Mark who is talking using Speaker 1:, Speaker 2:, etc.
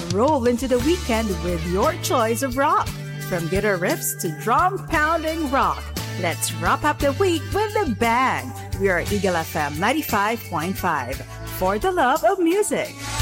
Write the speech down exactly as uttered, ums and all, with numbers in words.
Speaker 1: Roll into the weekend with your choice of rock. From guitar riffs to drum-pounding rock. Let's wrap up the week with the band. We are Eagle F M ninety-five point five. For the love of music.